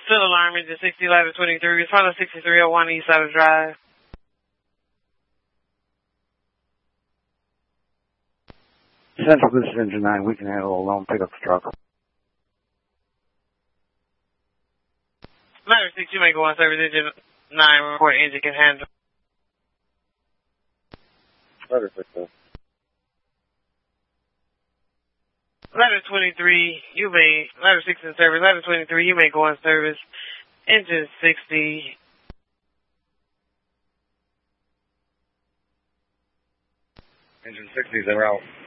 Still alarm, engine 60, ladder 23. Respond to 6301 East Side of Drive. Central, this is engine 9. We can handle a lone pickup truck. Ladder 6, you may go on service. Engine 9, report engine can handle. Ladder 6, sir. Ladder 23, ladder 6 in service. Ladder 23, you may go on service. Engine 60. Engine 60 is en route.